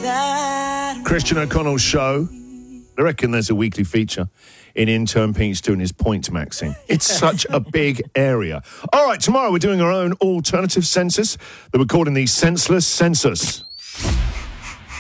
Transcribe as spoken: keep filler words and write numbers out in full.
Christian O'Connell's show. I reckon there's a weekly feature in Intern Pete's doing his point maxing. It's such a big area. All right, tomorrow we're doing our own alternative census that we're calling the Senseless Census.